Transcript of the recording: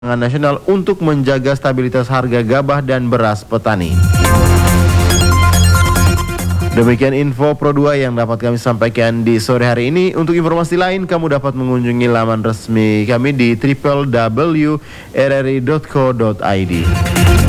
Pangan Nasional untuk menjaga stabilitas harga gabah dan beras petani. Demikian info Pro 2 yang dapat kami sampaikan di sore hari ini. Untuk informasi lain, kamu dapat mengunjungi laman resmi kami di www.rri.co.id.